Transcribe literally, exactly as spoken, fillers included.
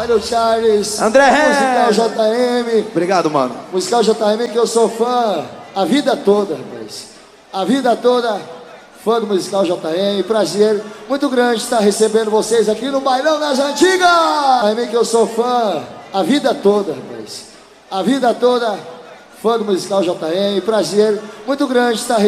Obrigado, Charles. André Musical J M. Obrigado, mano. Musical J M, que eu sou fã a vida toda, rapaz. A vida toda, fã do Musical J M. Prazer muito grande estar recebendo vocês aqui no Bailão das Antigas. J M, que eu sou fã a vida toda, rapaz. A vida toda, fã do Musical J M. Prazer muito grande estar recebendo